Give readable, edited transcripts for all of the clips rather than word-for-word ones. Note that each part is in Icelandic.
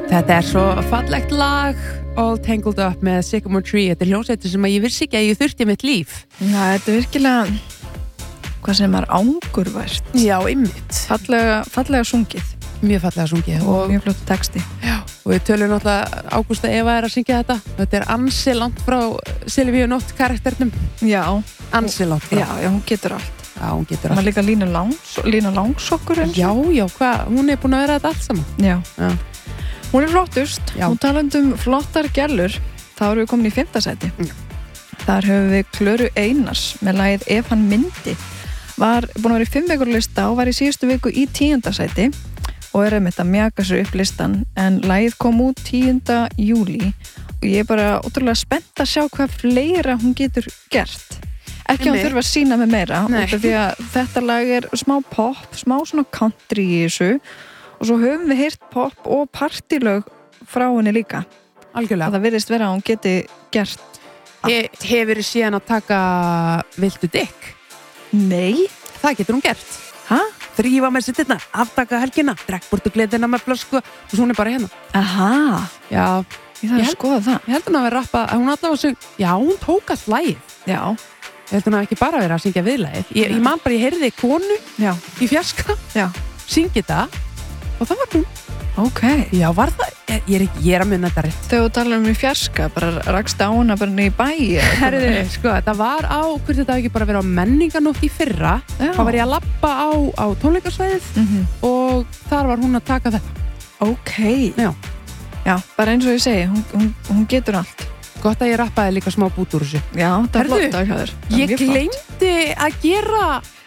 Þetta svo fallegt lag All Tangled Up með Sycamore Tree. Þetta hljómsveitur sem ég vissi ekki að ég þurfti mitt líf. Já, þetta virkilega hvað sem angurvært. Já, einmitt. Fallega sungið. Mjög fallega sungið. Og mjög flott texti. Já, og við tölum náttúrulega Ágústa Eva að syngja þetta. Þetta ansi langt frá Silvíu Nótt karakternum. Já. Ansi langt frá. Já, hún getur allt. Já, hún getur allt. Hún líka Lína Langsokkur. Já, hvað? Hún búin að vera þetta allt saman. Já. Hún flottust. Já. Hún talandum flottar gælur. Þá erum við komin í 5. sæti. Já. Þar höfum við Klöru Einars með lagið Ef hann myndi. Var búin að vera í 5 vikur lista og var í síðustu viku í 10. sæti og einmitt að mjaka sér upp listan, en lagið kom út 10. júlí og ég bara ótrúlega spennt að sjá hvað fleira hún getur gert. Ekki að hún þurfa að sína með meira, út af því að þetta lag smá pop, smá svona country í þessu. Og svo höfum við heyrt pop og partylög frá henni líka. Algjörlega. Það virðist vera að hún geti gert allt. Hefur síðan að taka Viltu Dick? Nei. Það getur hún gert. Hæ? Þrífa með sittirna, aftaka helgina, drekk burtu gleðina með flösku og svo hún bara hérna. Aha. Já. Ég þarf að skoða það. Ég held hún að vera rappa, hún allavega að syngja, já, hún tók allt lagið. Já. Ég held hún að ekki bara vera að syngja viðlagið. Ég man bara, ég heyrði konu í fjarska, syngja það. Og það var hún. Ok. Já, var það? Ég að minna þetta rétt. Þegar þú talar í fjarska, bara rakst á hana bara niður í bæi. Herðu, sko, þetta var á, hvort þetta ekki bara verið á menninganótt í fyrra. Já. Þá var ég að labba á tónleikasvæðið og þar var hún að taka þetta. Ok. Já. Já, bara eins og ég segi, hún getur allt. Gott að ég rappaði líka smá bút úr þessu. Já, það er flott að höfður. Ég gleymdi að gera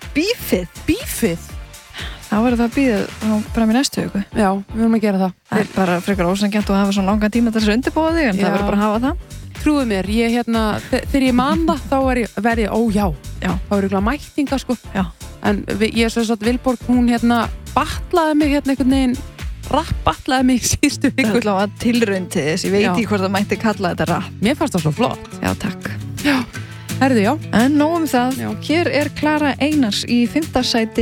bífið. Þá verður það að býða fram í næstu viku. Já, við verðum að gera það. Það er bara frekar ósanngjarnt að hafa svona langan tíma til þess að undirbúa þig, en það verður bara að hafa það. Trúðu mér, þegar ég man það, þá verð ég, þá er ég mættinga, sko. Já. En ég svo satt Vilborg, hún batlaði mig einhvern veginn, batlaði mig í síðustu viku. Það er allavega tilraun til þess, ég veit ekki hvort það mætti kalla þetta rapp. Mér fannst það svo flott. Já, takk. Já, herðu, já. En nóg það, hér er Klara Einars í 5. sæti